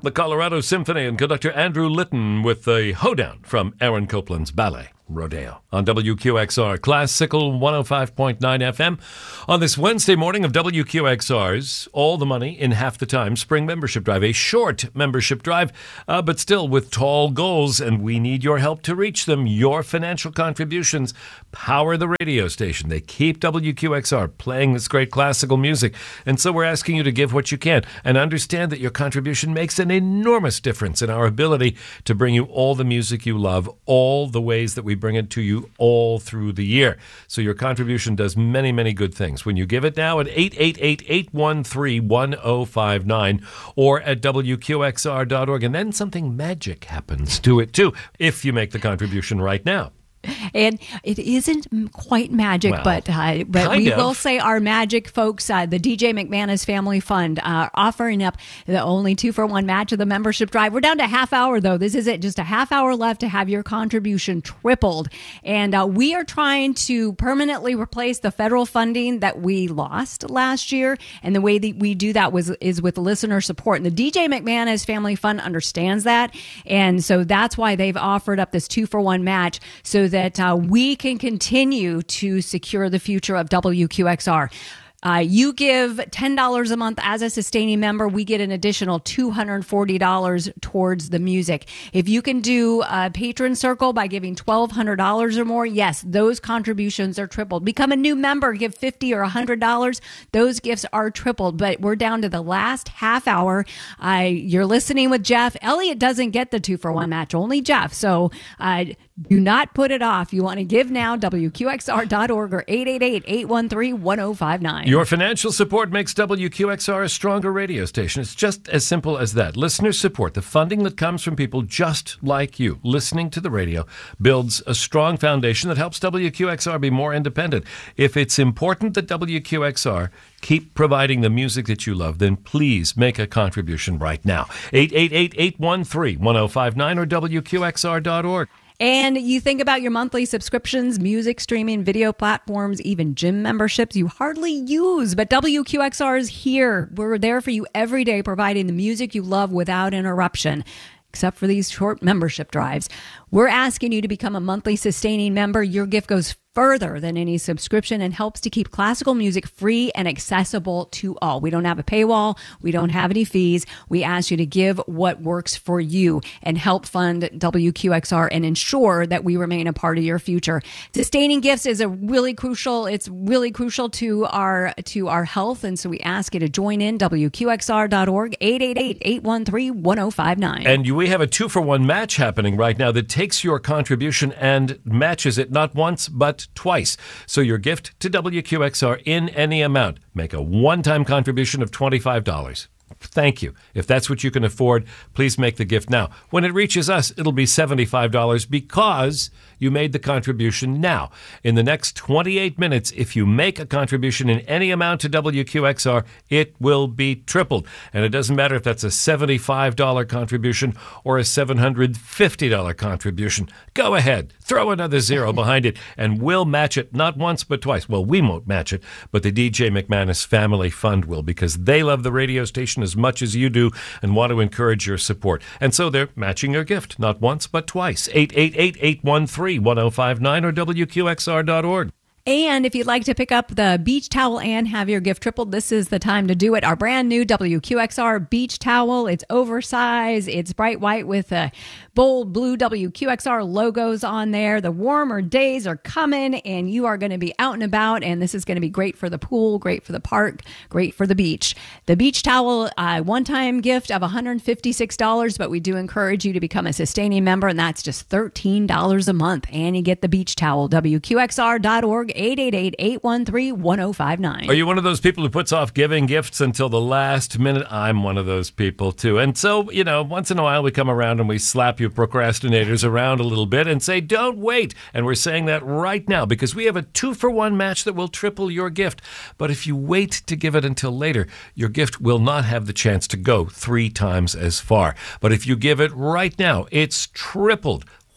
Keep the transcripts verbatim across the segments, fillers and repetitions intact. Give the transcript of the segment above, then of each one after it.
The Colorado Symphony and conductor Andrew Litton with the Hoedown from Aaron Copland's Ballet Rodeo on W Q X R Classical one oh five point nine F M. On this Wednesday morning of W Q X R's All the Money in Half the Time Spring Membership Drive, a short membership drive, uh, but still with tall goals, and we need your help to reach them. Your financial contributions power the radio station. They keep W Q X R playing this great classical music, and so we're asking you to give what you can and understand that your contribution makes an enormous difference in our ability to bring you all the music you love, all the ways that we bring it to you all through the year. So your contribution does many, many good things. When you give it now at eight eight eight, eight one three, one oh five nine or at W Q X R dot org, and then something magic happens to it too if you make the contribution right now. And it isn't quite magic, Well, but uh, but we of. will say our magic folks, uh, the D J McManus Family Fund, uh, offering up the only two for one match of the membership drive. We're down to a half hour, though. This is it. Just a half hour left to have your contribution tripled. And uh, we are trying to permanently replace the federal funding that we lost last year. And the way that we do that was is with listener support. And the D J McManus Family Fund understands that. And so that's why they've offered up this two for one match so that uh, we can continue to secure the future of W Q X R. Uh, you give ten dollars a month as a sustaining member, we get an additional two hundred forty dollars towards the music. If you can do a patron circle by giving twelve hundred dollars or more, yes, those contributions are tripled. Become a new member, give fifty dollars or one hundred dollars. Those gifts are tripled, but we're down to the last half hour. Uh, you're listening with Jeff. Elliot doesn't get the two for one match, only Jeff. So uh, do not put it off. You want to give now, W Q X R dot org or eight eight eight, eight one three, one oh five nine. Your financial support makes W Q X R a stronger radio station. It's just as simple as that. Listener support, the funding that comes from people just like you, listening to the radio, builds a strong foundation that helps W Q X R be more independent. If it's important that W Q X R keep providing the music that you love, then please make a contribution right now. eight eight eight, eight one three, one oh five nine or W Q X R dot org. And you think about your monthly subscriptions, music streaming, video platforms, even gym memberships you hardly use. But W Q X R is here. We're there for you every day, providing the music you love without interruption, except for these short membership drives. We're asking you to become a monthly sustaining member. Your gift goes further than any subscription and helps to keep classical music free and accessible to all. We don't have a paywall. We don't have any fees. We ask you to give what works for you and help fund W Q X R and ensure that we remain a part of your future. Sustaining gifts is a really crucial, it's really crucial to our to our health. And so we ask you to join in, W Q X R dot org, eight eight eight, eight one three, one oh five nine. And we have a two for one match happening right now that takes your contribution and matches it not once, but twice. So your gift to W Q X R in any amount. Make a one-time contribution of twenty-five dollars. Thank you. If that's what you can afford, please make the gift now. When it reaches us, it'll be seventy-five dollars because you made the contribution now. In the next twenty-eight minutes, if you make a contribution in any amount to W Q X R, it will be tripled. And it doesn't matter if that's a seventy-five dollars contribution or a seven hundred fifty dollars contribution. Go ahead, throw another zero behind it, and we'll match it not once but twice. Well, we won't match it, but the D J McManus Family Fund will, because they love the radio station as much as you do and want to encourage your support. And so they're matching your gift not once but twice. eight eight eight, eight one three, one oh five nine or W Q X R dot org. And if you'd like to pick up the beach towel and have your gift tripled, this is the time to do it. Our brand new W Q X R beach towel. It's oversized. It's bright white with a bold blue W Q X R logos on there. The warmer days are coming and you are going to be out and about, and this is going to be great for the pool, great for the park, great for the beach. The beach towel, uh, one-time gift of one hundred fifty-six dollars, but we do encourage you to become a sustaining member, and that's just thirteen dollars a month. And you get the beach towel. W Q X R dot org, eight eight eight, eight one three, one oh five nine. Are you one of those people who puts off giving gifts until the last minute? I'm one of those people too. And so, you know, once in a while we come around and we slap you procrastinators around a little bit and say, don't wait. And we're saying that right now because we have a two for one match that will triple your gift. But if you wait to give it until later, your gift will not have the chance to go three times as far. But if you give it right now, it's tripled.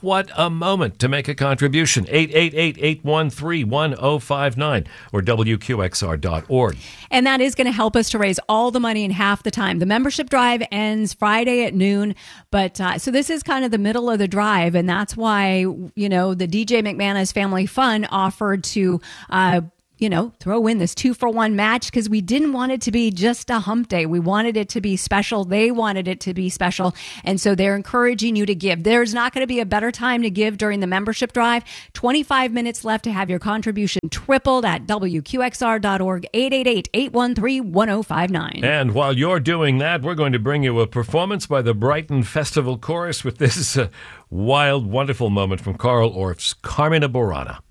What a moment to make a contribution. eight eight eight, eight one three, one oh five nine or W Q X R dot org. And that is going to help us to raise all the money in half the time. The membership drive ends Friday at noon. But uh, so this is kind of the middle of the drive. And that's why, you know, the D J McManus Family Fun offered to uh you know, throw in this two for one match because we didn't want it to be just a hump day. We wanted it to be special. They wanted it to be special. And so they're encouraging you to give. There's not going to be a better time to give during the membership drive. twenty-five minutes left to have your contribution tripled at W Q X R dot org, eight eight eight, eight one three, one oh five nine. And while you're doing that, we're going to bring you a performance by the Brighton Festival Chorus with this uh, wild, wonderful moment from Carl Orff's Carmina Burana.